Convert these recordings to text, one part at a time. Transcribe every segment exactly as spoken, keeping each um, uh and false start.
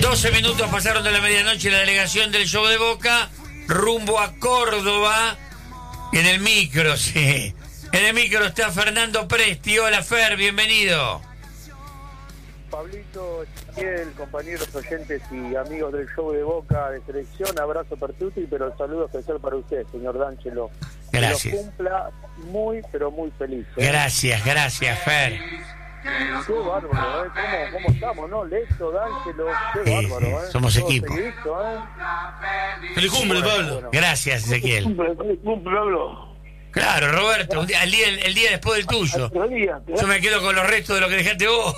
doce minutos pasaron de la medianoche. La delegación del Show de Boca rumbo a Córdoba. En el micro, sí. En el micro está Fernando Presti. Hola, Fer, bienvenido. Pablito, Ezequiel, compañeros oyentes y amigos del Show de Boca de Selección, abrazo pertuti, pero el saludo especial para usted, señor D'Angelo. Gracias. Que lo cumpla muy, pero muy feliz. ¿eh? Gracias, gracias, Fer. Qué bárbaro, ¿eh? ¿Cómo, cómo estamos, no? Leto, D'Angelo, qué Sí, bárbaro, sí, ¿eh? somos Todo equipo. seguidito, ¿eh? ¡Feliz cumple, Bueno, Pablo! bueno. Gracias, Ezequiel. Cumple, cumple, Pablo. Claro, Roberto, un día- el, día, el día después del tuyo. Otro día. Yo me quedo con los restos de lo que dejaste vos.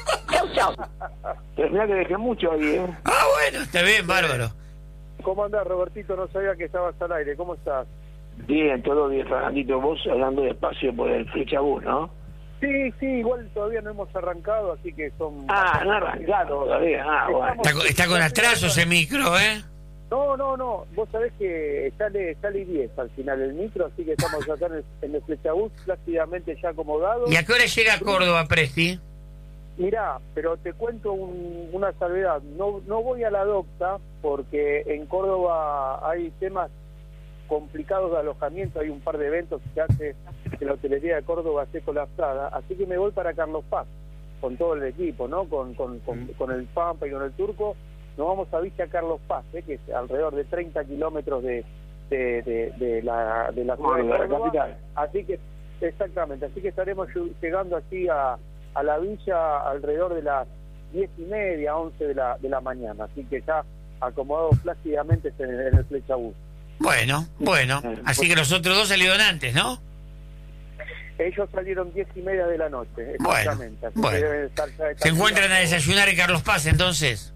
Pero mirá que dejé mucho ahí, ¿eh? Ah, bueno, está bien, bárbaro. ¿Cómo andás, Robertito? No sabía que estabas al aire. ¿Cómo estás? Bien, todo bien, Fernandito. Vos hablando despacio por el Flecha Bus, ¿no? Sí, sí, igual todavía no hemos arrancado, así que son... Ah, no arrancado todavía. Ah, bueno. Está, con- está con atraso ese micro, ¿eh? No, no, no. Vos sabés que sale sale diez al final el micro, así que estamos acá en el, en el Flechabús plácidamente ya acomodados. ¿Y a qué hora llega a Córdoba, Presti? Mirá, pero te cuento un- una salvedad. No, no voy a la docta porque en Córdoba hay temas complicados de alojamiento. Hay un par de eventos que hace que la hotelería de Córdoba esté colapsada. Así que me voy para Carlos Paz con todo el equipo, ¿no? Con, con, con, con el Pampa y con el Turco. Nos vamos a Villa Carlos Paz, ¿eh? Que es alrededor de treinta kilómetros de, de, de, de la de la ciudad de Córdoba, la Córdoba. capital. Así que, exactamente, así que estaremos lleg- llegando aquí a, a la villa alrededor de las diez y media, once de la, de la mañana. Así que ya acomodados plácidamente en el, en el Flechabús. Bueno, bueno. Así que los otros dos salieron antes, ¿no? Ellos salieron diez y media de la noche, exactamente. Así bueno. que deben estar ya de Se encuentran a camino. desayunar en Carlos Paz, entonces.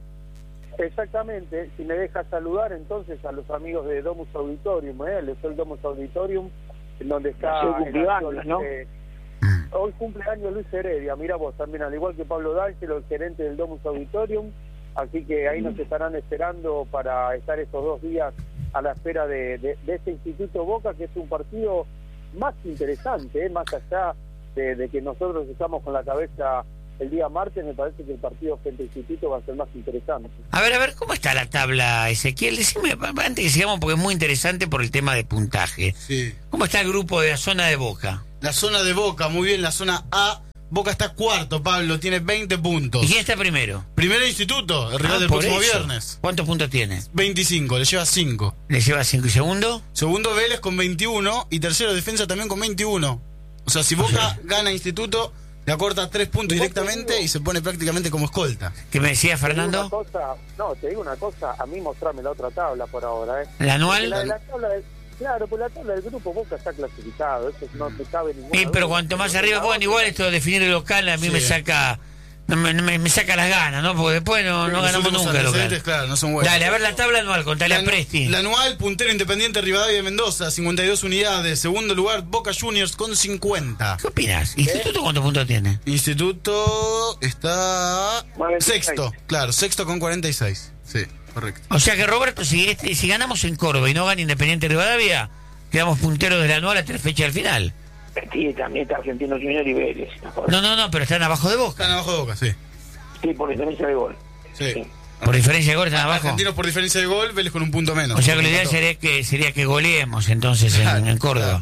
Exactamente, si me dejas saludar entonces a los amigos de Domus Auditorium, ¿eh? Les doy el Domus Auditorium, en donde está... Hoy el cumpleaños, actor, ¿no? eh, hoy cumpleaños Luis Heredia, mira vos también, al igual que Pablo D'Angelo, el gerente del Domus Auditorium, así que ahí nos estarán esperando para estar estos dos días a la espera de, de, de este Instituto Boca, que es un partido más interesante, ¿eh? Más allá de, de que nosotros estamos con la cabeza el día martes, me parece que el partido frente al Instituto va a ser más interesante. A ver, a ver, ¿cómo está la tabla, Ezequiel? Decime, antes que sigamos, porque es muy interesante por el tema de puntaje. Sí. ¿Cómo está el grupo de la zona de Boca? La zona de Boca, muy bien, la zona A. Boca está cuarto, Pablo, tiene veinte puntos. ¿Y quién está primero? Primero Instituto, el rival Ah, del por próximo eso. viernes. ¿Cuántos puntos tiene? veinticinco, le lleva cinco. ¿Le lleva cinco y segundo? Segundo Vélez con veintiuno y tercero Defensa también con veintiuno. O sea, si Boca gana Instituto, le acorta tres puntos ¿Y vos directamente te digo? y se pone prácticamente como escolta. ¿Qué me decía Te digo Fernando? una cosa, no, te digo una cosa, a mí mostrame la otra tabla por ahora, ¿eh? ¿La Porque anual? La, la tabla del- claro, pues la tabla del grupo Boca está clasificado, eso no te cabe ninguna Sí, pero duda. cuanto más arriba pongan, igual esto de definir el local a mí Sí. me saca no me, no me- me saca las ganas, ¿no? Porque después no, no Los ganamos últimos nunca el antecedentes, local. claro, no son buenos. Dale, a ver la tabla anual, contale a La, Presti. la anual, puntero Independiente Rivadavia de Mendoza, cincuenta y dos unidades. Segundo lugar, Boca Juniors con cincuenta. ¿Qué opinas? ¿Instituto cuántos puntos tiene? Instituto está cuarenta y seis. sexto, claro, sexto con cuarenta y seis. Sí, correcto. O sea que Roberto, si este, si ganamos en Córdoba y no gana Independiente Rivadavia, quedamos punteros del anual hasta la fecha del final. Sí, también está Argentino Junior y Vélez. No, no, no, pero están abajo de Boca. Están abajo de Boca, sí. Sí, por diferencia de gol. Sí. Sí. Por diferencia de goles están abajo. Argentinos por diferencia de gol, Vélez con un punto menos. O sea que lo ideal sería que sería que goleemos entonces en, Claro, en Córdoba.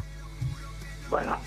Bueno,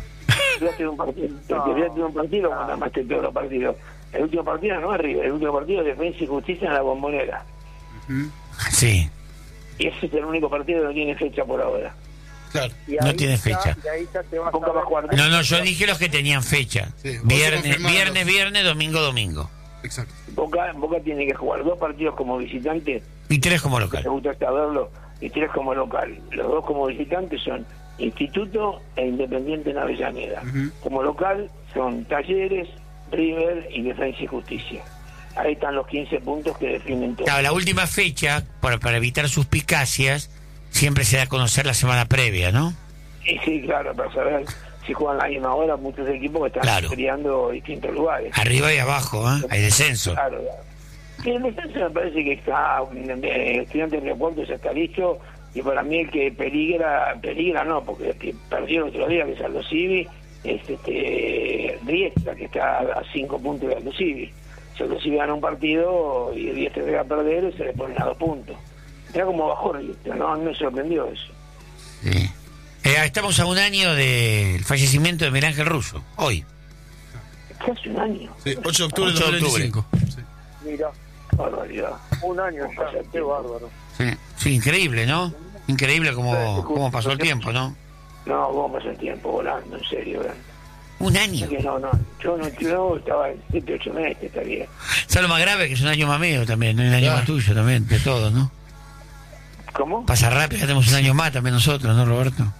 ya tiene un partido, porque ya tiene un partido cuando más te peor los partidos. El último partido no es River, el último partido es Defensa y Justicia en la Bombonera. Ujú. Sí. Y ese es el único partido que no tiene fecha por ahora. Claro. Y No ahí tiene ya- fecha. y ahí ya te vas Boca a va a ver- jugar. No, no, yo dije los que tenían fecha. Sí, vos Viernes, confirmás viernes, los- viernes, domingo, domingo. Exacto. Boca, Boca tiene que jugar dos partidos como visitante, Y tres como que local. me gusta saberlo, y tres como local. Los dos como visitantes son Instituto e Independiente en Avellaneda. Ujú. Como local son Talleres, River y Defensa y Justicia. Ahí están los quince puntos que definen todo. Claro, la última fecha, para, para evitar suspicacias, siempre se da a conocer la semana previa, ¿no? Y sí, claro, para saber si juegan la misma hora muchos equipos que están Claro. peleando distintos lugares. Arriba y abajo, ¿eh? Hay descenso. Claro. Sí, el descenso me parece que está, eh, Estudiantes de Río Cuarto ya está listo, y para mí el que peligra, peligra no, porque el que perdió el otro día, que es Aldo Civi, es este Riestra, que está a cinco puntos de Aldo Civi. Nosotros si gana un partido y el Riestra llega a perder, se le ponen a dos puntos. Era como bajó el Riestra, no, no me sorprendió eso. Sí. Eh, estamos a un año del fallecimiento de Miguel Ángel Russo, hoy. ¿Qué hace un año? Sí, ocho de octubre de ocho de dos mil veinticinco. Sí. Mira, Barbaridad. un año ya, qué bárbaro. Sí, sí, increíble, ¿no? Increíble cómo, cómo pasó el tiempo, ¿no? No, cómo pasó el tiempo volando, en serio, ¿verdad? Un año. Que no, no, yo no, yo estaba en siete, ocho meses, estaría. ¿Sabes lo más grave? Que es un año más mío también, ¿no? Un año Claro. más tuyo también, de todos, ¿no? ¿Cómo? Pasa rápido, ya tenemos un año más también nosotros, ¿no, Roberto?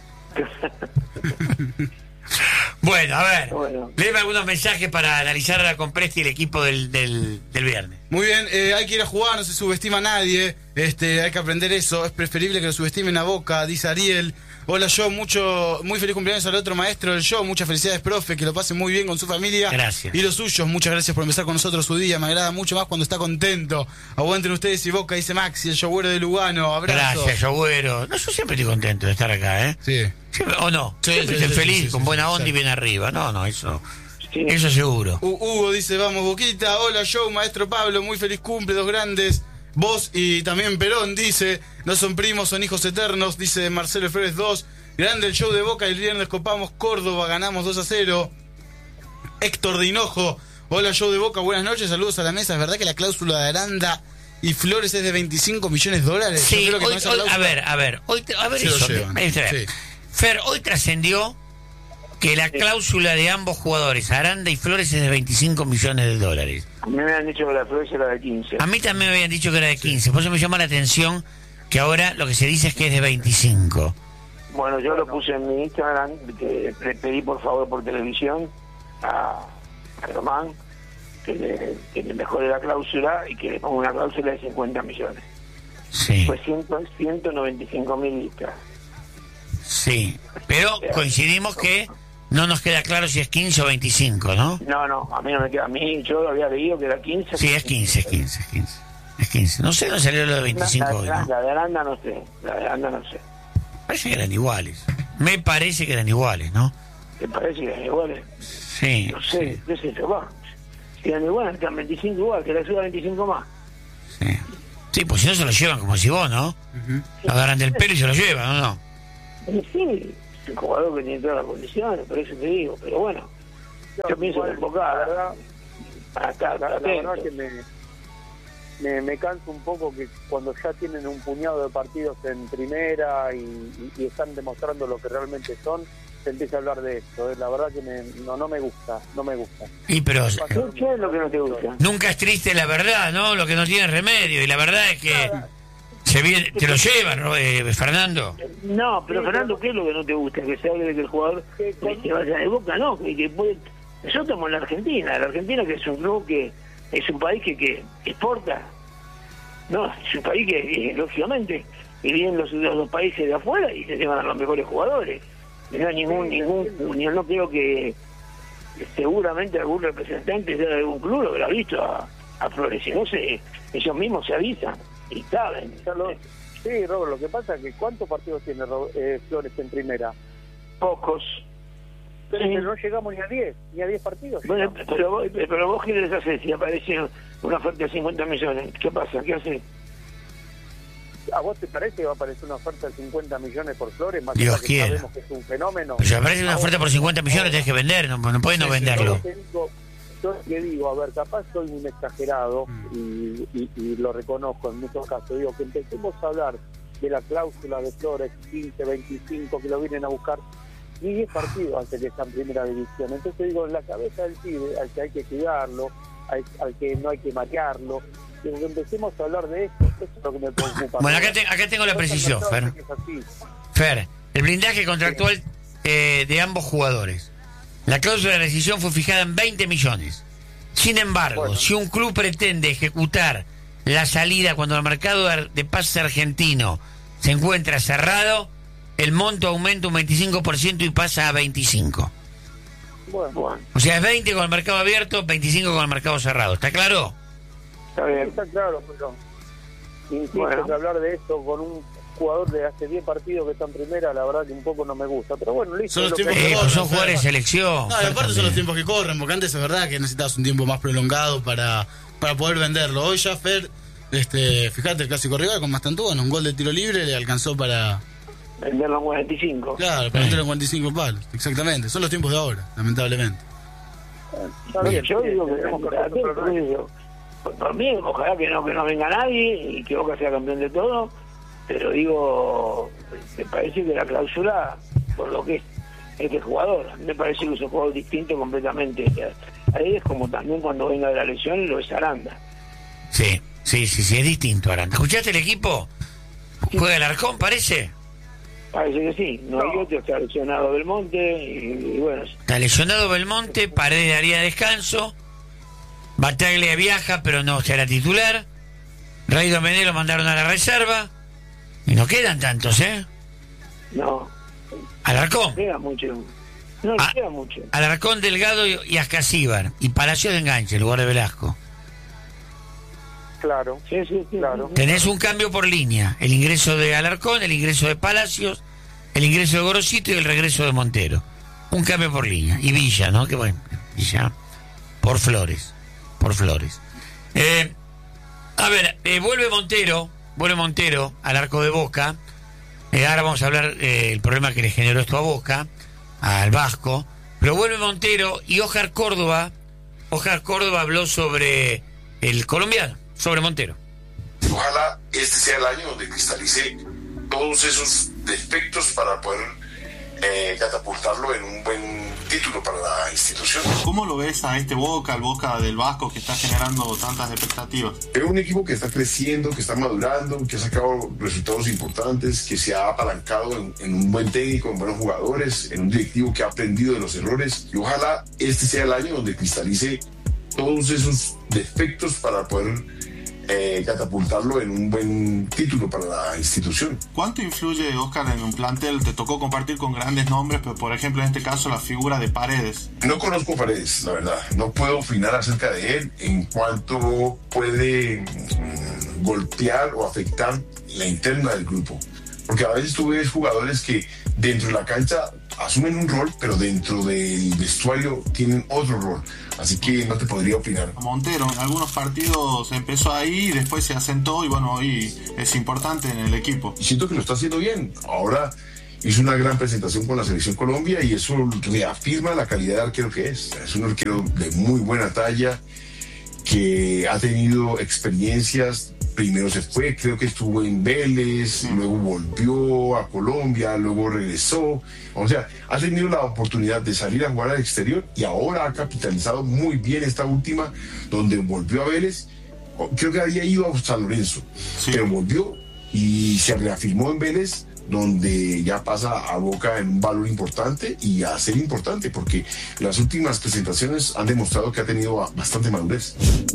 Bueno, a ver, Bueno. léeme algunos mensajes para analizar a con Presti el equipo del, del, del viernes. Muy bien, eh, hay que ir a jugar, no se subestima a nadie, este, hay que aprender eso, es preferible que lo subestimen a Boca, dice Ariel. Hola, yo mucho, muy feliz cumpleaños al otro maestro del show, muchas felicidades, profe, que lo pase muy bien con su familia. Gracias. Y los suyos, muchas gracias por empezar con nosotros su día, me agrada mucho más cuando está contento. Aguanten ustedes y Boca, dice Maxi, el showero de Lugano, abrazo. Gracias, Agüero. No, yo siempre estoy contento de estar acá, ¿eh? Sí. Siempre- ¿O no? Sí, siempre sí, estoy sí, feliz, sí, sí, con sí, buena sí, onda sí. y bien arriba. No, no, eso, Sí. eso seguro. U- Hugo dice, vamos Boquita, hola show, maestro Pablo, muy feliz cumple, dos grandes. Vos y también Perón dice, no son primos, son hijos eternos, dice Marcelo Flores dos. Grande el show de Boca, el viernes copamos Córdoba, ganamos dos a cero. Héctor de Hinojo, hola show de Boca, buenas noches, saludos a la mesa. ¿Es verdad que la cláusula de Aranda y Flores es de veinticinco millones de dólares? Sí, Yo creo que hoy- con esa hoy- cláusula- a ver, a ver, hoy, a ver Se lo eso. llevan, me- me- sí. Fer, hoy trascendió que la cláusula de ambos jugadores, Aranda y Flores, es de veinticinco millones de dólares. A mí me habían dicho que la Flores era de quince. A mí también me habían dicho que era de quince, por eso me llama la atención que ahora lo que se dice es que es de veinticinco. Bueno, yo lo puse en mi Instagram, que le pedí por favor por televisión a, a Román que le, que le mejore la cláusula y que le ponga una cláusula de cincuenta millones. Sí, Pues ciento noventa y cinco mil litros. sí. Pero coincidimos que no nos queda claro si es quince o veinticinco, ¿no? No, no, a mí no me queda. A mí yo lo había leído que era quince. Sí, es quince, es quince, es quince. Es quince. No sé, no salió lo de veinticinco La, hoy, la, ¿no? la de Aranda no sé, la de Aranda no sé. Parece que eran iguales. Me parece que eran iguales, ¿no? ¿Te parece que eran iguales? Sí, No sé, sí, qué sé yo, va. Si eran iguales, están veinticinco igual, que le suba veinticinco más. sí. Sí, pues si no se lo llevan como si vos, ¿no? Lo agarran del pelo y se lo llevan, ¿o no? Y sí, es un jugador que tiene todas las condiciones, por eso te digo, pero bueno, yo pienso que en Boca, la verdad, para estar la, la verdad atento. que me, me, me canso un poco que cuando ya tienen un puñado de partidos en primera y, y, y están demostrando lo que realmente son, se empieza a hablar de esto. ¿eh? La verdad que me, no, no me gusta, no me gusta. Y pero ¿Qué, qué es lo que no te gusta? nunca es triste la verdad, ¿no? Lo que no tiene remedio. Y la verdad es que se viene, te lo llevan, ¿no? eh, Fernando. No, pero Fernando, ¿qué es lo que no te gusta? Que se hable de que el jugador que se vaya de Boca, no, que, que puede... Nosotros estamos en la Argentina, la Argentina que es un club que es un país que, que exporta, no, es un país que, que, lógicamente, y vienen los, los, los países de afuera y se llevan a los mejores jugadores. No hay ningún, ningún, yo no creo que seguramente algún representante de algún club lo habrá visto a, a Flores, si no se, ellos mismos se avisan y saben. Ya lo- sí, Robert, lo que pasa es que ¿cuántos partidos tiene Ro- eh, Flores en primera? Pocos. Pero Sí. no llegamos ni a diez, ni a diez partidos. Bueno, llegamos. pero vos, pero vos qué les haces si aparece una oferta de cincuenta millones. ¿Qué pasa? ¿Qué haces? ¿A vos te parece que va a aparecer una oferta de cincuenta millones por Flores? Más Dios allá que quiera. sabemos que es un fenómeno. Pero si aparece una Ahora- oferta por cincuenta millones, tenés que vender, no, no puedes no Sí, sí, venderlo. Yo te digo, yo te digo, a ver, capaz soy un exagerado y, y, y lo reconozco en muchos casos. Digo, que empecemos a hablar de la cláusula de Flores, quince, veinticinco, que lo vienen a buscar, ni diez partidos antes que está en primera división. Entonces digo, en la cabeza del pibe, al que hay que cuidarlo, al, al que no hay que marearlo, digo, que empecemos a hablar de esto, eso es lo que me preocupa. Bueno, acá, te- acá tengo la precisión, Fer. Es así. Fer, el blindaje contractual eh, de ambos jugadores. La cláusula de rescisión fue fijada en veinte millones. Sin embargo, Bueno. si un club pretende ejecutar la salida cuando el mercado de de pases argentino se encuentra cerrado, el monto aumenta un veinticinco por ciento y pasa a veinticinco. Bueno, Bueno, O sea, es veinte con el mercado abierto, veinticinco con el mercado cerrado. ¿Está claro? está bien. está claro, pero insisto Bueno. que hablar de esto con un jugador de hace diez partidos que está en primera, la verdad que un poco no me gusta. Pero bueno, listo. Son los es lo tiempos que- que Eh, corren, pues son jugadores de Fer. selección. No, y aparte son los tiempos que corren, porque antes es verdad que necesitabas un tiempo más prolongado para, para poder venderlo. Hoy ya Fer, este, fíjate, el clásico rival con Mastantuono, un gol de tiro libre le alcanzó para, Venderlo en cuarenta y cinco. claro, para meterlo en cuarenta y cinco palos. Exactamente, son los tiempos de ahora, lamentablemente. Está bien, Yo digo que tenemos que por, acostumbrarnos. eso. Por- por mí, ojalá que no que no venga nadie y que Boca sea campeón de todo, pero digo, me parece que la cláusula, por lo que es este jugador, me parece que es un jugador distinto completamente. Ahí es como también cuando venga de la lesión lo es Aranda. Sí, sí, sí, sí, es distinto, Aranda. ¿Escuchaste el equipo? ¿Juega el Arcón, parece? Parece que sí, no, hay otro, está lesionado Belmonte y, y bueno, Está lesionado Belmonte, Paredes haría descanso, Bataglia viaja, pero no será titular, Raido Menés lo mandaron a la reserva, y no quedan tantos, ¿eh? no, Alarcón, queda mucho, no Ah. queda mucho. Alarcón, Delgado y, y Ascasíbar, y Palacios de enganche en lugar de Velasco. Claro. Sí, sí, sí, Claro. sí, sí. Tenés un cambio por línea, el ingreso de Alarcón, el ingreso de Palacios, el ingreso de Gorosito y el regreso de Montero. Un cambio por línea. Y Villa, ¿no? Que bueno, Villa por Flores, por Flores. Eh, a ver, eh, vuelve Montero, vuelve Montero al arco de Boca. Eh, ahora vamos a hablar eh, el problema que le generó esto a Boca, al Vasco. Pero vuelve Montero y Óscar Córdoba, Óscar Córdoba habló sobre el colombiano, sobre Montero. Ojalá este sea el año donde cristalice todos esos defectos para poder eh, catapultarlo en un buen título para la institución. ¿Cómo lo ves a este Boca, el Boca del Vasco que está generando tantas expectativas? Es un equipo que está creciendo, que está madurando, que ha sacado resultados importantes, que se ha apalancado en, en un buen técnico, en buenos jugadores, en un directivo que ha aprendido de los errores. Y ojalá este sea el año donde cristalice todos esos defectos para poder eh, catapultarlo en un buen título para la institución. ¿Cuánto influye, Oscar, en un plantel? Te tocó compartir con grandes nombres, pero por ejemplo en este caso la figura de Paredes. No conozco Paredes, la verdad. No puedo opinar acerca de él en cuanto puede mm, golpear o afectar la interna del grupo. Porque a veces tú ves jugadores que dentro de la cancha asumen un rol, pero dentro del vestuario tienen otro rol. Así que no te podría opinar. Montero en algunos partidos empezó ahí y después se asentó y bueno, hoy es importante en el equipo. Y siento que lo está haciendo bien. Ahora hizo una gran presentación con la Selección Colombia y eso reafirma la calidad de arquero que es. Es un arquero de muy buena talla, que ha tenido experiencias. Primero se fue, creo que estuvo en Vélez, luego volvió a Colombia, luego regresó. O sea, ha tenido la oportunidad de salir a jugar al exterior y ahora ha capitalizado muy bien esta última, donde volvió a Vélez. Creo que había ido a San Lorenzo, Sí. pero volvió y se reafirmó en Vélez, donde ya pasa a Boca en un valor importante y a ser importante, porque las últimas presentaciones han demostrado que ha tenido bastante madurez.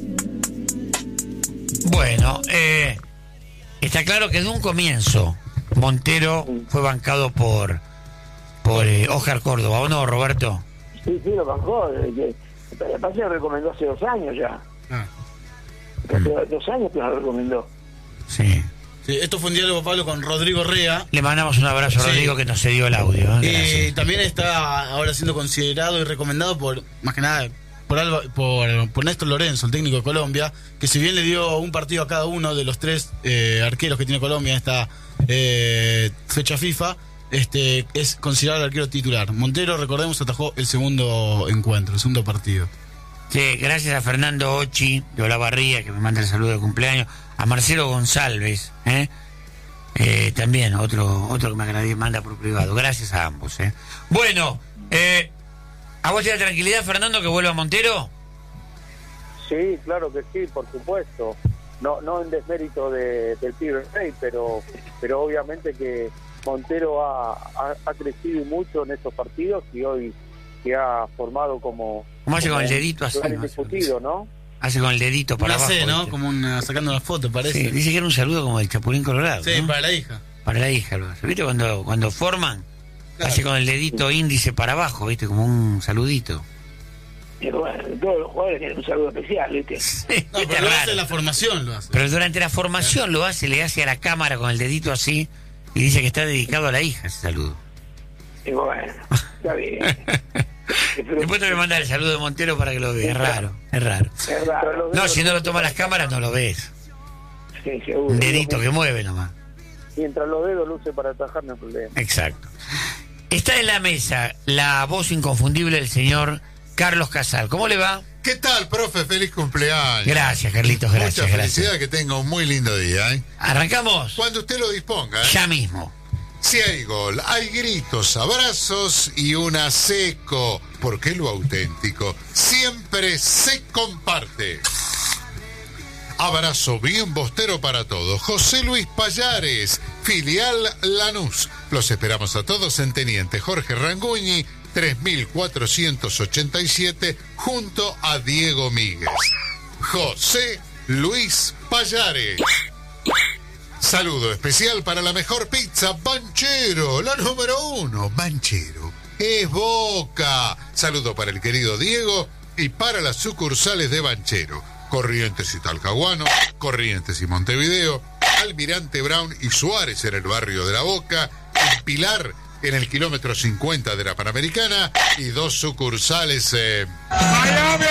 Bueno, eh, está claro que de un comienzo Montero fue bancado por por eh, Óscar Córdoba, ¿o no, Roberto? Sí, sí, lo bancó. desde que- Me parece que lo recomendó hace dos años ya. Ah. Hace dos años que lo recomendó. Sí. Sí, esto fue un diálogo, Pablo, con Rodrigo Rea. Le mandamos un abrazo a Sí. Rodrigo que nos cedió el audio. ¿eh? Y Gracias. también está ahora siendo considerado y recomendado por, más que nada, por, Alba- por, por Néstor Lorenzo, el técnico de Colombia, que si bien le dio un partido a cada uno de los tres eh, arqueros que tiene Colombia en esta eh, fecha FIFA, este es considerado el arquero titular. Montero, recordemos, atajó el segundo encuentro, el segundo partido. Sí, gracias a Fernando Ochi de Olavarría, que me manda el saludo de cumpleaños, a Marcelo González, ¿eh? Eh, también otro otro que me agradece, manda por privado. Gracias a ambos. ¿eh? Bueno, eh, ¿a vos te da tranquilidad, Fernando, que vuelva Montero? Sí, claro que sí, por supuesto. No, no en desmérito de, del pibe Rey, pero, pero obviamente que Montero ha, ha, ha crecido y mucho en estos partidos y hoy se ha formado como... ¿Cómo hace como con el dedito así? un ¿no? indiscutido, ¿no? Hace con el dedito para Una abajo. C, ¿no? ¿viste? Como una, sacando una foto, Sí, parece. dice que era un saludo como el Chapulín Colorado. Sí, ¿no? para la hija. Para la hija lo hace. ¿Viste? Cuando, cuando forman, Claro. hace con el dedito índice para abajo, ¿viste? Como un saludito. Pero bueno, todos los jugadores tienen un saludo especial, ¿viste? No, Viste, pero lo raro. hace en la formación, lo hace. Pero durante la formación lo hace, le hace a la cámara con el dedito así, Y dice que está dedicado a la hija ese saludo. Y bueno, está bien. Después te voy a mandar el saludo de Montero para que lo veas. Es raro, es raro. Es raro. No, si no lo toman las cámaras no lo ves. Sí, seguro. Un dedito que mueve nomás. Mientras los dedos luce para atajar, no hay problema. Exacto. Está en la mesa la voz inconfundible del señor Carlos Casal. ¿Cómo le va? ¿Qué tal, profe? Feliz cumpleaños. Gracias, Carlitos, gracias. Mucha felicidad, gracias. que tenga un muy lindo día, ¿eh? ¿Arrancamos? Cuando usted lo disponga, ¿eh? Ya mismo. Si hay gol, hay gritos, abrazos y una seco, porque lo auténtico siempre se comparte. Abrazo bien bostero para todos. José Luis Payares, filial Lanús. Los esperamos a todos en Teniente Jorge Ranguñi, tres mil cuatrocientos ochenta y siete, junto a Diego Míguez. José Luis Payares. Saludo especial para la mejor pizza Banchero, la número uno. Banchero es Boca. Saludo para el querido Diego y para las sucursales de Banchero: Corrientes y Talcahuano, Corrientes y Montevideo, Almirante Brown y Suárez en el barrio de La Boca, en Pilar en el kilómetro cincuenta de la Panamericana, y dos sucursales en Miami.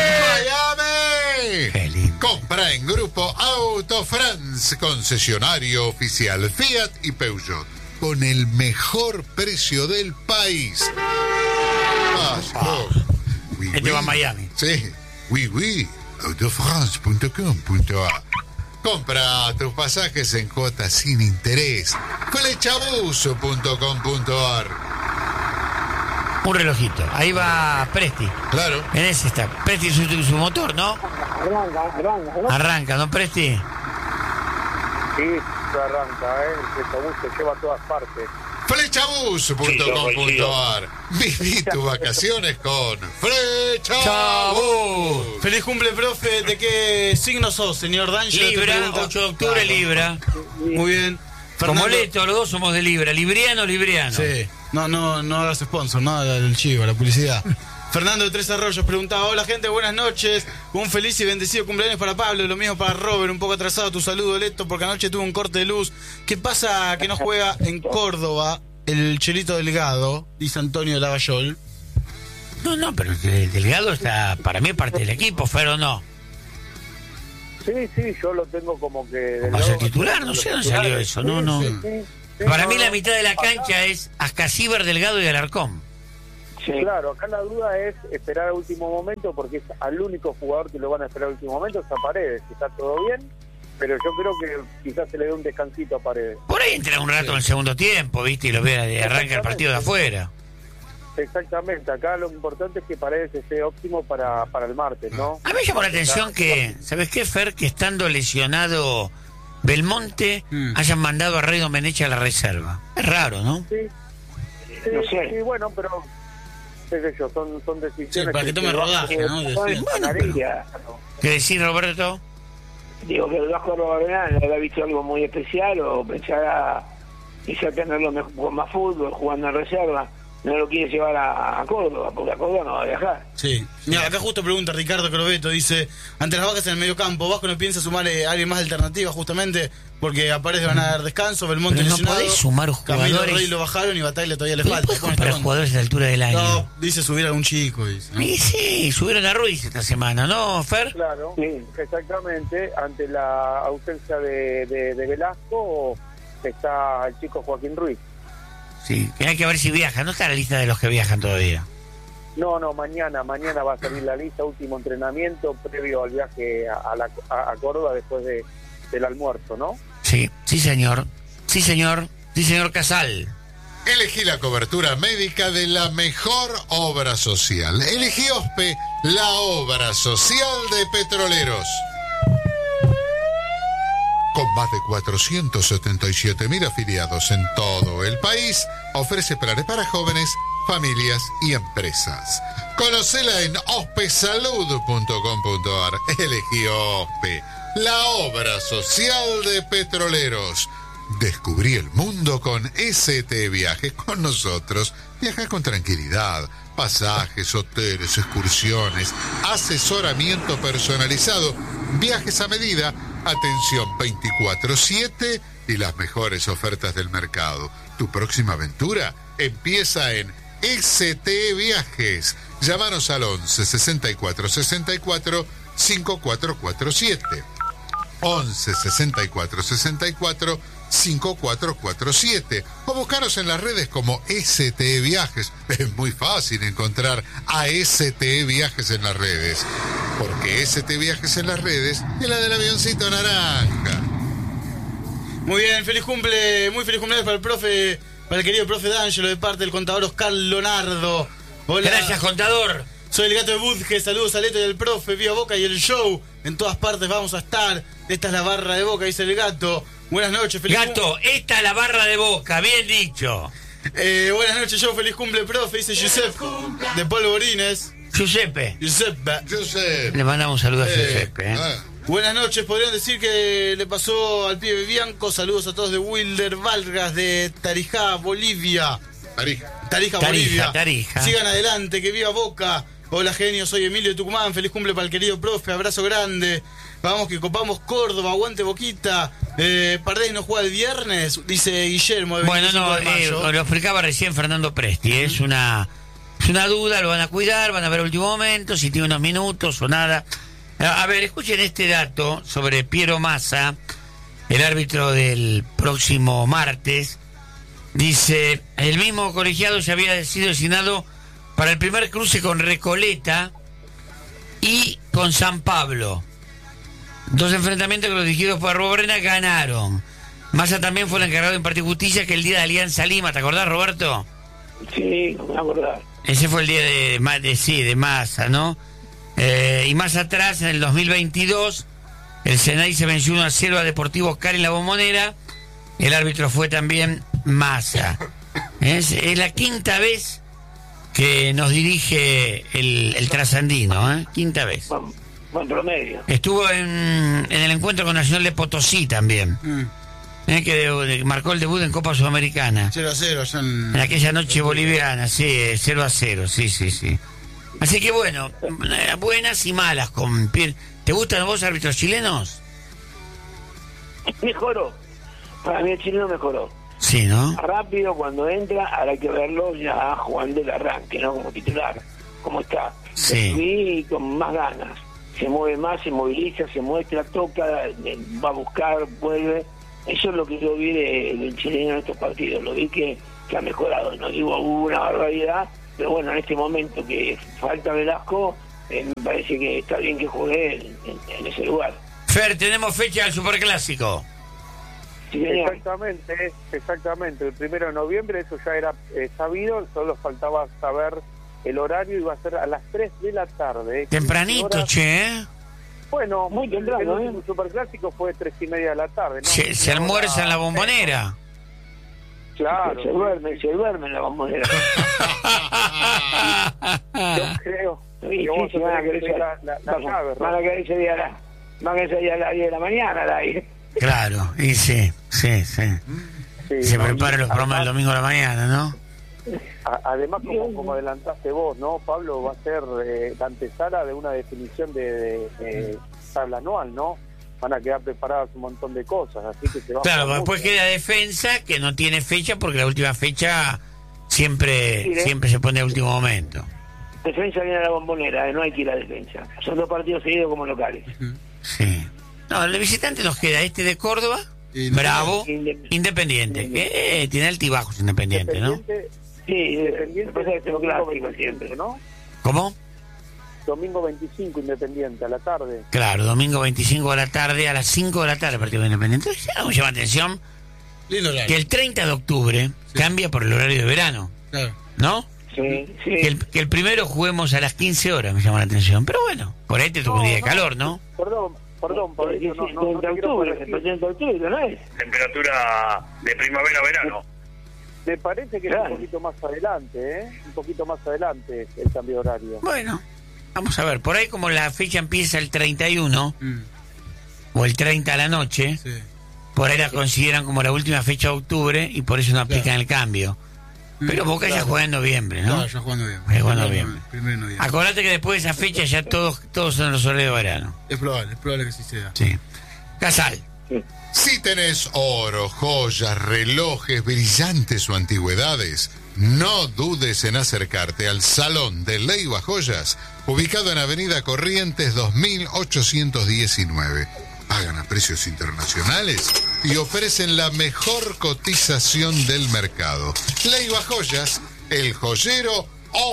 ¡Miami! Qué lindo. Compra en Grupo Auto France, concesionario oficial Fiat y Peugeot, con el mejor precio del país. Ah, oh. Oui, Este oui. va a Miami. Sí, oui, oui, autofrance punto com punto a. Compra tus pasajes en cuotas sin interés. flechabuso punto com punto a r. Un relojito. Ahí va Presti. Claro. En ese está. Presti su, su motor, ¿no? Arranca, arranca, ¿no? Arranca, ¿no, Presti? Sí, se arranca, ¿eh? El flechabús se lleva a todas partes. flechabuso punto com punto a r. Viví tus vacaciones con Flechabús. Feliz cumple, profe. ¿De qué signo sos, señor D'Angelo? Te Libra, pregunta. ocho de octubre, Libra. Muy bien. Como Fernando- Leto, los dos somos de Libra. Libriano, Libriano. Sí. No, no, no hagas sponsor, no el chivo, la publicidad. Fernando de Tres Arroyos preguntaba: hola gente, buenas noches. Un feliz y bendecido cumpleaños para Pablo, lo mismo para Robert. Un poco atrasado tu saludo, Leto, porque anoche tuvo un corte de luz. ¿Qué pasa que no juega en Córdoba el Chelito Delgado? Dice Antonio de Lavallol. No, no, pero el Delgado está, para mí, parte del equipo, pero no. Sí, sí, yo lo tengo como que... Va a ser titular, no sé dónde salió eso, no, no. Sí, sí, sí, Para no, mí la no. mitad de la cancha es Ascasíbar, Delgado y Alarcón. Sí. Claro, acá la duda es esperar al último momento, porque es al único jugador que lo van a esperar al último momento es a Paredes, que está todo bien, pero yo creo que quizás se le dé un descansito a Paredes. Por ahí entra un rato en el segundo tiempo, ¿viste? Y lo vea de arranca el partido de afuera. Exactamente, acá lo importante es que Paredes esté óptimo para, para el martes, ¿no? A mí me llamó la atención que, ¿sabes qué, Fer? Que estando lesionado Belmonte, Mm. hayan mandado a Rey Domenech a la reserva. Es raro, ¿no? Sí, sí, No sé. sí, bueno, pero qué sé yo, son, son decisiones... Sí, para que tome rodaje, ¿no? No es ganaría. ¿Qué decir, Roberto? Digo que el Vasco Robarena le habrá visto algo muy especial o pensará quizá tenerlo mejor, con más fútbol, jugando en reserva. No lo quiere llevar a, a Córdoba, porque a Córdoba no va a viajar. Sí. Mira, acá justo pregunta Ricardo Crobeto, dice: ante las bajas en el medio campo, ¿Vasco no piensa sumar eh, a alguien más alternativa justamente? Porque a Paredes van a dar descanso, Belmonte Pero no lesionado, podés sumar Camilo jugadores. Rey lo bajaron y Bataglia todavía le ¿Pero falta. puedes Bueno, comprar está jugadores a la altura del año? No, dice subir a algún chico. Dice, ¿no? Y sí, subieron a Ruiz esta semana, ¿no, Fer? Claro, Sí. exactamente, ante la ausencia de, de, de Velasco está el chico Joaquín Ruiz. Sí, que hay que ver si viaja. No está en la lista de los que viajan todavía. No, no, mañana, mañana va a salir la lista, último entrenamiento previo al viaje a, a, la, a, a Córdoba después de, del almuerzo, ¿no? Sí, sí, señor. Sí, señor. Sí, señor Casal. Elegí la cobertura médica de la mejor obra social. Elegí OSPE, la obra social de Petroleros. Con más de cuatrocientos setenta y siete mil afiliados en todo el país, ofrece planes para jóvenes, familias y empresas. Conocela en ospesalud punto com punto a r. Elegí OSPE, la obra social de Petroleros. Descubrí el mundo con S T Viajes. Con nosotros viaja con tranquilidad. Pasajes, hoteles, excursiones, asesoramiento personalizado, viajes a medida atención veinticuatro siete y las mejores ofertas del mercado. Tu próxima aventura empieza en S T Viajes. Llámanos al once sesenta y cuatro sesenta y cuatro cincuenta y cuatro cuarenta y siete. once sesenta y cuatro sesenta y cuatro cincuenta y cuatro cuarenta y siete o buscaros en las redes como S T Viajes. Es muy fácil encontrar a S T Viajes en las redes, porque S T Viajes en las redes es la del avioncito naranja. Muy bien, feliz cumple, muy feliz cumpleaños para el profe, para el querido profe D'Angelo, de parte del contador Oscar Leonardo. Hola. Gracias, contador. Soy el gato de Budge, saludos a Leto y al profe, viva Boca y el show. En todas partes vamos a estar. Esta es la barra de Boca, dice el gato. Buenas noches, feliz Gato, cumple. esta es la barra de Boca, bien dicho. Eh, buenas noches, yo, feliz cumple, profe, dice Giuseppe, de Polvorines. Giuseppe. Giuseppe. Giuseppe. Le mandamos un saludo a Eh, Giuseppe. ¿eh? Ah, Buenas noches, podrían decir que le pasó al pibe Bianco. Saludos a todos de Wilder Vargas, de Tarijá, Bolivia. Tarija. Tarija, Tarija, Bolivia. Tarija. Sigan adelante, que viva Boca. Hola, genio, soy Emilio de Tucumán. Feliz cumple para el querido profe, abrazo grande. Vamos que copamos Córdoba, aguante Boquita. Eh, Pardés no juega el viernes, dice Guillermo. De Bueno, no, veinticinco de eh, mayo. lo explicaba recién Fernando Presti. Es una, es una duda, lo van a cuidar, van a ver el último momento, si tiene unos minutos o nada. A ver, escuchen este dato sobre Piero Massa, el árbitro del próximo martes. Dice, el mismo colegiado ya había sido designado para el primer cruce con Recoleta y con San Pablo. Dos enfrentamientos que los dirigidos por Roberena ganaron. Massa también fue el encargado de impartir justicia que el día de Alianza Lima, ¿te acordás, Roberto? Sí, me acordar. Ese fue el día de, de, de sí, de Massa, ¿no? Eh, y más atrás, en el dos mil veintidós, el Senai se venció uno a cero a Deportivo Cali en la Bombonera. El árbitro fue también Massa. Es, es la quinta vez que nos dirige el, el trasandino, ¿eh? Quinta vez. Buen, buen promedio. Estuvo en, en el encuentro con Nacional de Potosí también, Mm. ¿eh? que de- de- marcó el debut en Copa Sudamericana. cero a cero, allá en... En aquella noche boliviana, sí, cero a cero, sí, sí, sí. Así que bueno, eh, buenas y malas con Pier- ¿Te gustan vos árbitros chilenos? Mejoró. Para mí el chileno mejoró. Sí, ¿no? Rápido, cuando entra, ahora hay que verlo ya jugando el arranque, ¿no? Como titular. ¿Cómo está? Sí. Y con más ganas. Se mueve más, se moviliza, se muestra, toca, eh, va a buscar, vuelve. Eso es lo que yo vi de- del chileno en estos partidos. Lo vi que, que ha mejorado. No digo hubo una barbaridad, pero bueno, en este momento que falta Velasco, eh, me parece que está bien que juegue en, en- en ese lugar. Fer, tenemos fecha del Superclásico. Sí, señor. Exactamente, exactamente. El primero de noviembre, eso ya era eh, sabido, solo faltaba saber el horario, iba a ser a las tres de la tarde. Tempranito, quince horas. che, ¿eh? Bueno, Muy el temprano, último ¿eh? superclásico fue tres y media de la tarde, ¿no? Se, se almuerza en la Bombonera. Claro. Se duerme, se duerme en la bombonera. Yo creo. Sí, que sí, vos sí, van a tenés querer la, la, la llave, van a querer ese día a la- van a ese día a las diez de la mañana al aire. Claro, y sí, sí, sí. Sí, Se no, preparan los programas el además- domingo a la mañana, ¿no? A- Además, como, como adelantaste vos, ¿no, Pablo? Va a ser eh, la antesala de una definición de, de, de tabla anual, ¿no? Van a quedar preparadas un montón de cosas, así que se va a Claro, jugar después mucho. queda defensa, que no tiene fecha, porque la última fecha siempre, Sí, ¿eh? siempre se pone a último momento. Defensa viene a la bombonera, eh, no hay que ir a defensa. Son dos partidos seguidos como locales. Sí. No, el visitante nos queda este de Córdoba, Y- Bravo, Indep- Independiente. Eh, eh, tiene altibajos Independiente, ¿no? Independiente, Sí, Independiente, me parece que tengo domingo clásico siempre. veinticinco, ¿no? ¿Cómo? Domingo veinticinco, Independiente, a la tarde. Claro, domingo veinticinco de la tarde, a las cinco de la tarde, partido de Independiente. Entonces, ya nos llama atención Lindo que horario. el treinta de octubre cambia por el horario de verano, Claro. ¿no? Sí, sí. Que el, que el primero juguemos a las quince horas, me llama la atención. Pero bueno, por ahí te toca un No, día de no. calor, ¿no? Perdón, perdón, Por el Pablito, no, no, no diecisiete de te quiero octubre, corregir. el presidente de octubre, ¿no es? Temperatura de primavera-verano. Me parece que es Claro. un poquito más adelante, ¿eh? Un poquito más adelante el cambio de horario. Bueno, vamos a ver. Por ahí como la fecha empieza el treinta y uno Mm, o el treinta a la noche, sí. por ahí la consideran como la última fecha de octubre y por eso no aplican Claro. el cambio. Pero Mm, Boca ya claro. juega en noviembre, ¿no? Claro, ya jugando bien. Ya jugando Primero- bien. Primero de noviembre. Acordate que después de esa fecha ya todos todos son los horarios de verano. Es probable, es probable que sí sea. Sí. Casal. Sí. Si tenés oro, joyas, relojes brillantes o antigüedades, no dudes en acercarte al Salón de Leiva Joyas, ubicado en Avenida Corrientes dos mil ochocientos diecinueve. Pagan a precios internacionales y ofrecen la mejor cotización del mercado. Leiva Joyas, el joyero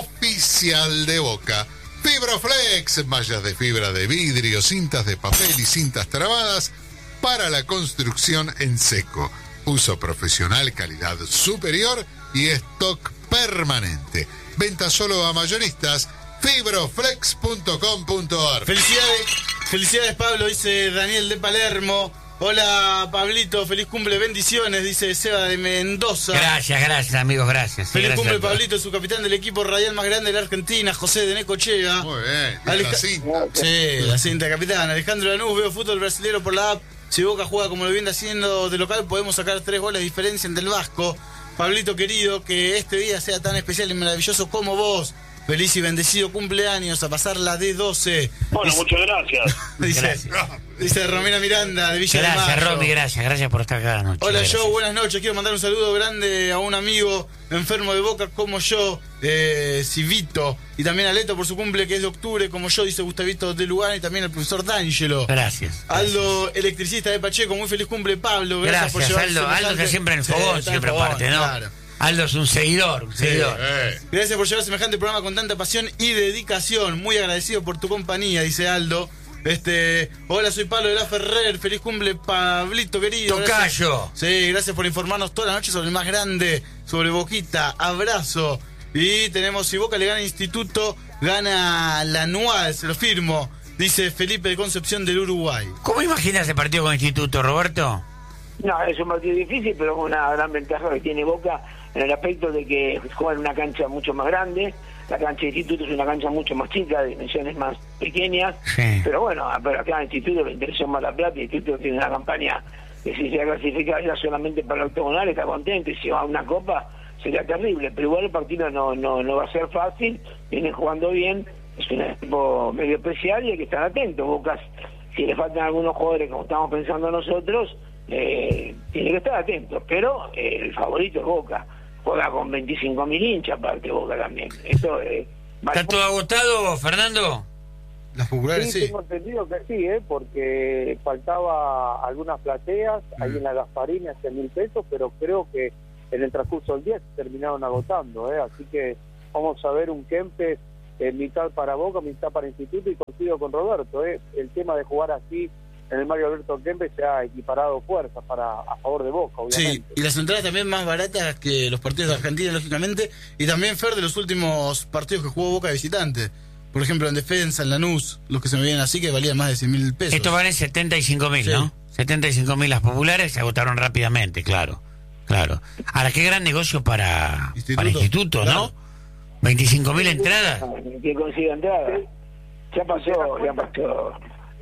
oficial de Boca. Fibroflex, mallas de fibra de vidrio, cintas de papel y cintas trabadas para la construcción en seco. Uso profesional, calidad superior y stock permanente. Venta solo a mayoristas. Fibroflex punto com punto ar. Felicidades, felicidades Pablo, dice Daniel de Palermo. Hola Pablito, feliz cumple, bendiciones, dice Seba de Mendoza. Gracias, gracias amigos, gracias. Sí, Feliz gracias cumple Pablito, su capitán del equipo radial más grande de la Argentina, José de Necochea. Muy bien, tiene Aleja- la cinta. Sí, la cinta capitán. Alejandro Lanús, veo fútbol brasileño por la app. Si Boca juega como lo viene haciendo de local, podemos sacar tres goles de diferencia ante el Vasco. Pablito querido, que este día sea tan especial y maravilloso como vos. Feliz y bendecido cumpleaños, a pasar la D doce. Bueno, Dice- muchas gracias. Dice, Gracias. dice Romina Miranda, de Villa Gracias, de Mayo. Romy, gracias, gracias por estar acá anoche. Hola Gracias. Joe, buenas noches. Quiero mandar un saludo grande a un amigo enfermo de Boca como yo, eh, Civito. Y también a Leto por su cumple que es de octubre como yo, dice Gustavito de Lugano. Y también al profesor D'Angelo. Gracias. Aldo, electricista de Pacheco, muy feliz cumple Pablo. Gracias, Gracias, por llevar Aldo. semejante- Aldo está siempre en el Sí, fogón, está en siempre el fogón, aparte, ¿no? claro. Aldo es un seguidor, un seguidor. Eh. Gracias por llevar semejante programa con tanta pasión y dedicación. Muy agradecido por tu compañía, dice Aldo. Este, hola, soy Pablo de la Ferrer. Feliz cumple, Pablito querido. Tocayo. Gracias. Sí, gracias por informarnos toda la noche sobre el más grande, sobre Boquita. Abrazo. Y tenemos, si Boca le gana Instituto, gana la anual, se lo firmo. Dice Felipe de Concepción del Uruguay. ¿Cómo imaginas el partido con Instituto, Roberto? No, es un partido difícil, pero con una gran ventaja que tiene Boca en el aspecto de que juega en una cancha mucho más grande. La cancha de Instituto es una cancha mucho más chica, de dimensiones más pequeñas. Sí. Pero bueno, pero acá en Instituto le interesa más la plata y Instituto tiene una campaña que si se clasifica ya solamente para el octogonal está contento y si va a una copa sería terrible. Pero igual el partido no, no, no va a ser fácil, vienen jugando bien, es un equipo medio especial y hay que estar atentos. Boca, si le faltan algunos jugadores como estamos pensando nosotros, eh, tiene que estar atentos, pero eh, el favorito es Boca, juega con veinticinco mil hinchas aparte Boca también. Esto eh, ¿Está todo agotado, Fernando? Las populares, Sí, sí. tengo entendido que sí, ¿eh? Porque faltaba algunas plateas, ahí Mm. en la Gasparini hace mil pesos, pero creo que en el transcurso del día se terminaron agotando, ¿eh? Así que vamos a ver un Kempes, eh, mitad para Boca, mitad para Instituto, y coincido con Roberto, ¿eh? El tema de jugar así en el Mario Alberto Kempes se ha equiparado fuerzas para a favor de Boca, Sí, obviamente. y las entradas también más baratas que los partidos de Argentina, lógicamente. Y también, Fer, de los últimos partidos que jugó Boca de visitante. Por ejemplo, en defensa, en Lanús, los que se me vienen así, que valían más de cien mil pesos. Esto vale setenta y cinco mil, Sí. ¿no? setenta y cinco mil las populares se agotaron rápidamente, claro. Claro. Ahora, qué gran negocio para Instituto. para Instituto, Claro. ¿no? veinticinco mil entradas. que consiga entrada. Ya pasó, ya pasó.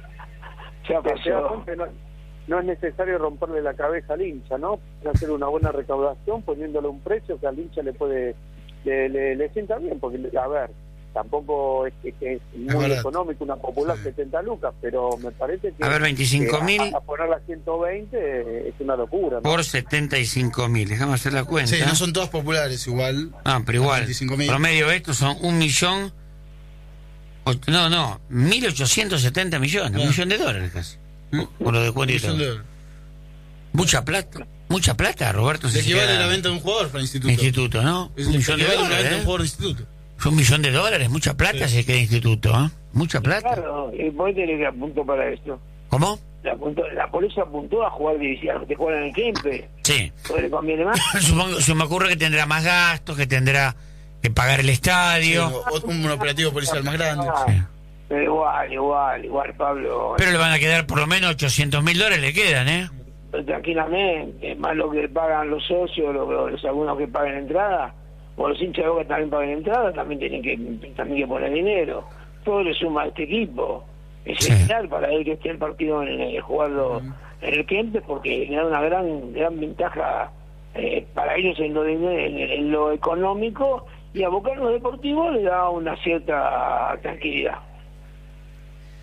Ya Te- te das pasó. cuenta, no, no es necesario romperle la cabeza al hincha, ¿no? Puede hacer una buena recaudación poniéndole un precio que al hincha le puede le, le, le sienta bien, porque, a ver, tampoco es que, que es muy barato. económico una popular Sí. setenta lucas, pero me parece que A ver, veinticinco mil que a, a ponerla a ciento veinte eh, es una locura, ¿no? por setenta y cinco mil. Déjame hacer la cuenta. Sí, no son todas populares igual. Ah, pero igual. veinticinco mil. Promedio de estos son un millón. o- No, no, mil ochocientos setenta millones. Un Ah. millón de dólares casi. Por lo de cuenta y todo. Son de- Mucha plata. Mucha plata, Roberto. Se si equivale queda- la venta de un jugador para el instituto. Instituto, ¿no? Es un un millón de equivale a una venta de dólares. un ¿eh? jugador de instituto. Es un millón de dólares, mucha plata Sí. se queda instituto, ¿eh? Mucha plata. Claro, y por qué que apuntó para esto. ¿Cómo? La, apuntó, la policía apuntó a jugar división, que juegan en el Kempe. Sí. ¿No le conviene más? Supongo, se me ocurre que tendrá más gastos, que tendrá que pagar el Sí, estadio. o- un operativo policial más grande. Ah, Sí. pero igual, igual, igual, Pablo. Pero le van a quedar por lo menos ochocientos mil dólares, le quedan, ¿eh? Tranquilamente, más lo que pagan los socios, lo- los algunos que pagan entrada, o los hinchas de Boca también pagan entrada, también tienen que también que poner dinero. Todo le suma a este equipo. Es Sí. esencial para él que esté el partido en el jugarlo en el Kempes, porque le da una gran gran ventaja eh, para ellos en lo, de- en, en lo económico, y a Boca en lo deportivo le da una cierta tranquilidad.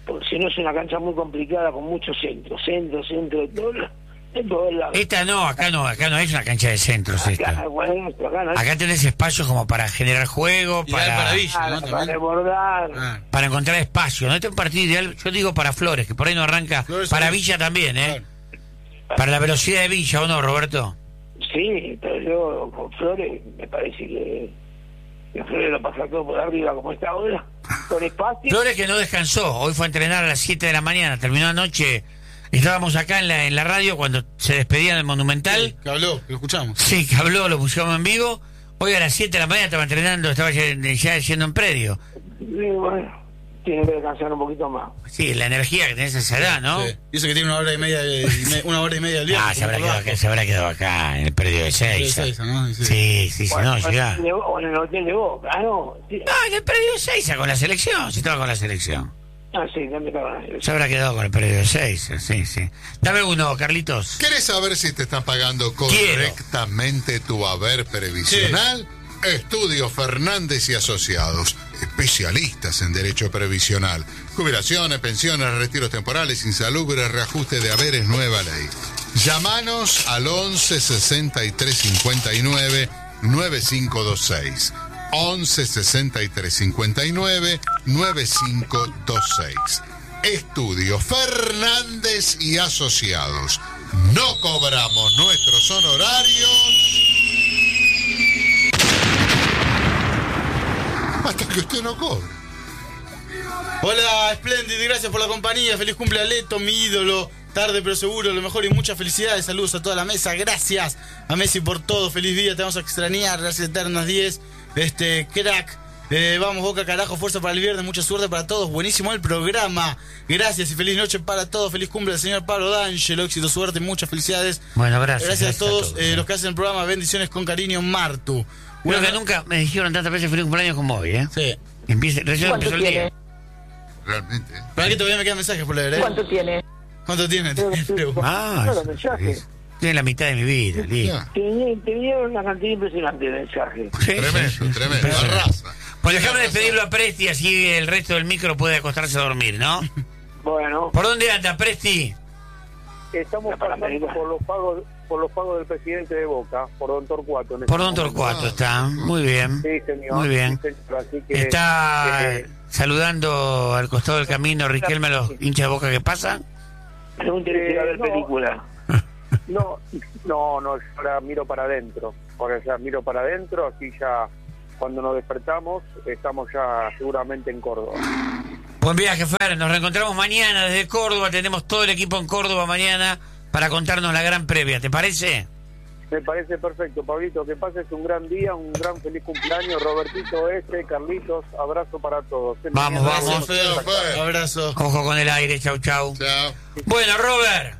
porque si no es una cancha muy complicada con muchos centros, centro, centro, de todos de todos lados. Esta no, acá no, acá no es una cancha de centros Acá, esta. bueno, acá, no hay- Acá tenés espacios como para generar juego, Y dar para, maravilla, ¿no? para También. desbordar. Ah, para encontrar espacio. No, este es un partido ideal, yo digo para Flores, que por ahí no arranca. Flores Para es- Villa también, ¿eh? claro. Para la velocidad de Villa, ¿o no, Roberto? Sí, pero yo con Flores me parece que, que Flores lo pasa todo por arriba como está ahora, con espacio. Flores que no descansó, hoy fue a entrenar a las siete de la mañana, terminó anoche, estábamos acá en la, en la radio cuando se despedían del Monumental, Que habló, que lo escuchamos. sí, que habló, lo pusimos en vivo, hoy a las siete de la mañana estaba entrenando, estaba ya, ya yendo en predio. Y bueno, tiene que descansar un poquito más. Sí, la energía que tenés a esa edad, ¿no? Sí. Dice que tiene una hora y media, de- y me- una hora y media del día. Ah, se habrá, quedado acá, se habrá quedado acá en el predio de seis. ¿no? Sí. Sí, sí, sí, no, llega. de- o en el hotel de Boca, ah, no. Sí. Ah, en el predio de Seiza con la selección, si estaba con la selección. Ah, sí, ya me estaba. Se habrá quedado con el predio de Seiza, sí, sí. Dame uno, Carlitos. ¿Querés saber si te están pagando Quiero. correctamente tu haber previsional? Estudio Fernández y Asociados, especialistas en derecho previsional, jubilaciones, pensiones, retiros temporales, insalubres, reajuste de haberes, nueva ley. Llámanos al once sesenta y tres cincuenta y nueve noventa y cinco veintiséis. once sesenta y tres cincuenta y nueve noventa y cinco veintiséis. Estudio Fernández y Asociados. No cobramos nuestros honorarios hasta que usted no cobre. Hola, Splendid, gracias por la compañía. Feliz cumple a Leto, mi ídolo. Tarde pero seguro, lo mejor y muchas felicidades. Saludos a toda la mesa. Gracias a Messi por todo. Feliz día, te vamos a extrañar. Gracias Eternas diez. Este, crack. Eh, vamos, Boca, carajo, fuerza para el viernes. Mucha suerte para todos. Buenísimo el programa. Gracias y feliz noche para todos. Feliz cumple al señor Pablo D'Angelo. Éxito, suerte, muchas felicidades. Bueno, gracias. Gracias a todos, todos, eh, eh. los que hacen el programa. Bendiciones con cariño, Martu. Creo Bueno, que nunca me dijeron tantas veces feliz cumpleaños como hoy, ¿eh? Sí. Empieza, recién ¿Cuánto empezó el día. tiene? Realmente. ¿eh? Para que todavía me quedan mensajes por leer, ¿eh? ¿Cuánto tiene? ¿Cuánto tiene? Ah, No, los es- mensajes. es- tiene la mitad de mi vida, listo. Ya. Te, te dieron una cantidad impresionante de mensajes. Sí, Tremendo, sí, sí, tremendo. impresionante. Arrasa. Pues déjame despedirlo a Presti, así el resto del micro puede acostarse a dormir, ¿no? Bueno, ¿Por dónde anda, Presti? Estamos La pasando Panamericana. por los pagos por los pagos del presidente de Boca, por Don Torcuato. en este Por Don momento. Torcuato está, muy bien. Sí, señor. Muy bien. Sí, señor. Así que, Está eh, saludando al costado del camino Riquelme a los hinchas de Boca que pasan. pregúntale si va a ver no. película. no, no, no, yo ahora miro para adentro. Ahora ya miro para adentro, así ya cuando nos despertamos estamos ya seguramente en Córdoba. Buen viaje, Fer. Nos reencontramos mañana desde Córdoba. Tenemos todo el equipo en Córdoba mañana para contarnos la gran previa. ¿Te parece? Me parece perfecto, Pablito, que pases un gran día, un gran feliz cumpleaños, Robertito este, Carlitos, abrazo para todos. Vamos, Gracias, vamos. Feo. Feo. Abrazo. Ojo con el aire. Chau, chau. Chao. Bueno, Robert,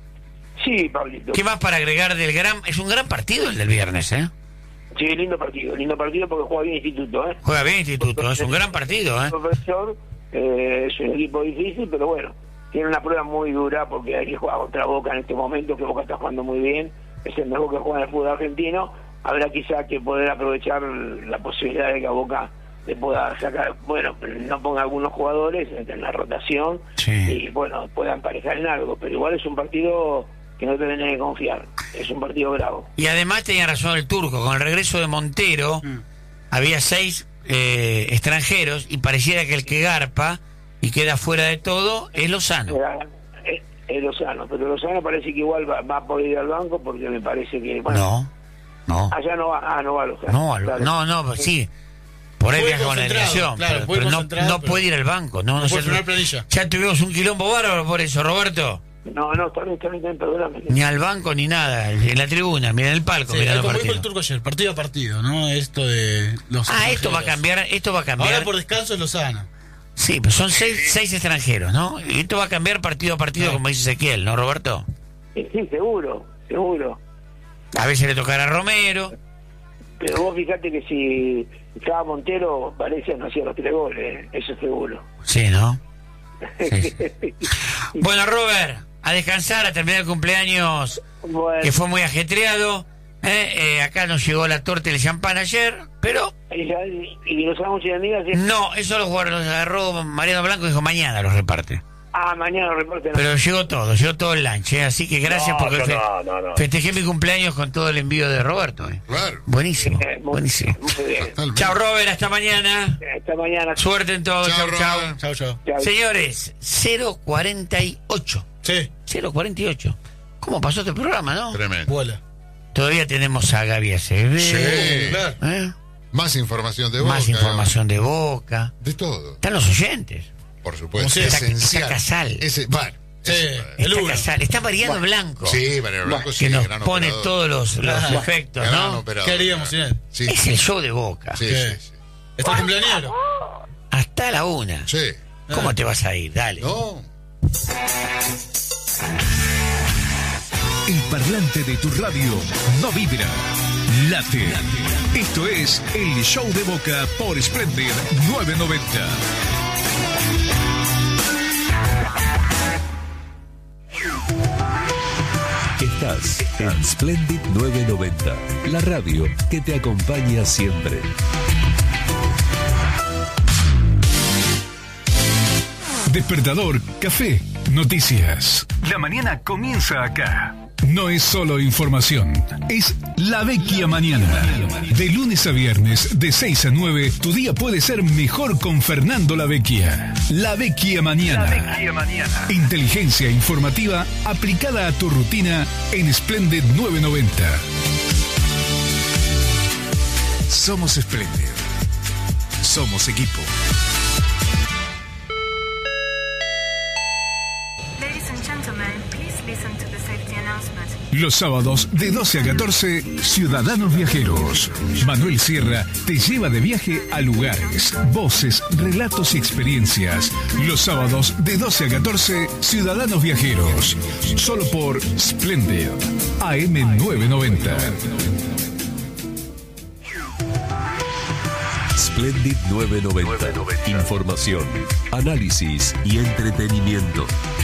Sí, Pablito. ¿qué más para agregar del gran... Es un gran partido el del viernes, ¿eh? Sí, lindo partido, lindo partido porque juega bien Instituto, ¿eh? Juega bien Instituto. Es un gran partido, ¿eh? Profesor, eh, es un equipo difícil, pero bueno, tiene una prueba muy dura porque hay que jugar contra Boca en este momento, que Boca está jugando muy bien, es el mejor que juega en el fútbol argentino. Habrá quizá que poder aprovechar la posibilidad de que a Boca le pueda sacar, bueno, no ponga algunos jugadores en la rotación Sí. y bueno, puedan emparejar en algo, pero igual es un partido que no te tenés que confiar, es un partido bravo. Y además tenía razón el turco. Con el regreso de Montero, había seis eh, extranjeros y pareciera que el que garpa y queda fuera de todo es Lozano. Era- Es, es Lozano, pero Lozano parece que igual va, va a poder ir al banco porque me parece que... Bueno, No, no. allá no va, ah, no va Lozano. No, al- Claro. no, no, pues sí. Por ahí Fue viaja con la concentrado, delegación, claro, pero, fue pero no, concentrado, no pero- puede ir al banco. No, no, No puede ya, firmar planilla. ya tuvimos un quilombo bárbaro por eso, Roberto. No, no, está bien, está bien, está bien, perdóname. Ni al banco ni nada, en la tribuna, mira en el palco, Sí, mirando como dijo partido. el turco ayer, partido a partido, ¿no? Esto de los Ah, esto va a extranjeros. cambiar, esto va a cambiar. Ahora por descanso es Lozano. Sí, pues son seis, seis extranjeros, ¿no? Y esto va a cambiar partido a partido, Ah. como dice Ezequiel, ¿no, Roberto? Sí, sí, seguro, seguro. A veces le tocará a Romero. Pero vos fíjate que si estaba Montero, Valencia no hacía los tres goles, ¿eh? Eso seguro. Sí, ¿no? Sí, sí. Bueno, Robert, a descansar, a terminar el cumpleaños Bueno, que fue muy ajetreado. Eh, eh, acá nos llegó la torta y el champán ayer, pero... Y, y los sándwiches de amigas... ¿sí? No, eso los, guardó, los agarró Mariano Blanco y dijo mañana los reparte. Ah, mañana los reparten. Pero llegó todo, llegó todo el lunch, ¿eh? Así que gracias No, porque yo fe- no, no, no. festejé mi cumpleaños con todo el envío de Roberto. ¿eh? Claro. Buenísimo, Eh, muy- buenísimo. Muy bien. Totalmente. Chao Robert, hasta mañana. Hasta mañana. Suerte en todo, Chao, chao, chao. Robert. Chau, chau. Chao. Señores, cero cuarenta y ocho. Sí, cero cuarenta y ocho. ¿Cómo pasó este programa, no? Tremendo. bola. Todavía tenemos a Gaby Acevedo. Sí. Claro. ¿eh? Más información de Boca. Más información de Boca. De todo. Están los oyentes. Por supuesto. Como siempre. Esencial. Está Casal. Ese, bueno. Sí, ese- el Está, uno. Casal. Está Mariano Blanco. Sí, Mariano Blanco sí, que nos gran pone operador. todos los, los Ajá. efectos, Gran ¿no? operador. ¿Qué haríamos sin él? Sí, Es el show de Boca. sí, ¿Qué? sí, sí. Está el cumpleañero. Hasta la una. Sí. ¿Cómo te vas a ir? Dale. No. El parlante de tu radio no vibra, late. Esto es el show de Boca por Splendid nueve noventa. Estás en Splendid nueve noventa, la radio que te acompaña siempre. Despertador, café, noticias. La mañana comienza acá. No es solo información, es La Vecchia Mañana. De lunes a viernes, de seis a nueve, tu día puede ser mejor con Fernando La Vecchia. La Vecchia Mañana. Inteligencia informativa aplicada a tu rutina en Splendid nueve noventa. Somos Splendid. Somos equipo. Ladies and gentlemen, please listen to the safety announcement. Los sábados de doce a catorce, Ciudadanos Viajeros. Manuel Sierra te lleva de viaje a lugares, voces, relatos y experiencias. Los sábados de doce a catorce, Ciudadanos Viajeros. Solo por Splendid, A M nueve noventa. Splendid nueve noventa. Información, análisis y entretenimiento.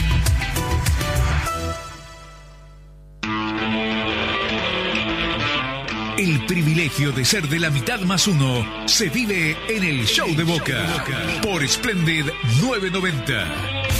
El privilegio de ser de la mitad más uno se vive en el show de Boca por Splendid nueve noventa.